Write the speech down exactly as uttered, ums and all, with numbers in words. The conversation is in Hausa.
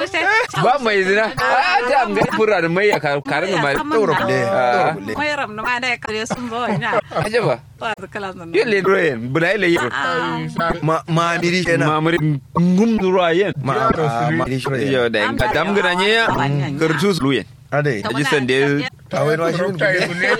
ba mai zina a ta am ga fura da mai ka karin ma Toro bule. Toro bule. Mai ram na ma da kare sun zo ina. aje ba Ba da kala nan. yele royen bula ile yi Ma ma miri kenan. mamuri ngum royen Ma ma miri shiro. yo da ga dam gana nya kurtus luyen Ade. aje sande Tawai ma shi.